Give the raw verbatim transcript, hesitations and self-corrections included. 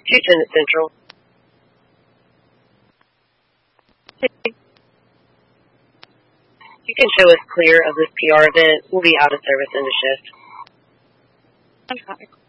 Houston at Central. You can show us clear of this P R event. We'll be out of service in the shift. Okay.